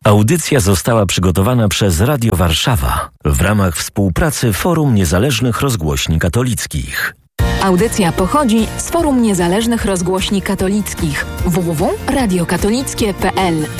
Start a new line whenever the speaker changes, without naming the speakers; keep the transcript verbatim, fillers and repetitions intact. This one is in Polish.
Audycja została przygotowana przez Radio Warszawa w ramach współpracy Forum Niezależnych Rozgłośni Katolickich.
Audycja pochodzi z Forum Niezależnych Rozgłośni Katolickich w w w kropka radio katolickie kropka p l.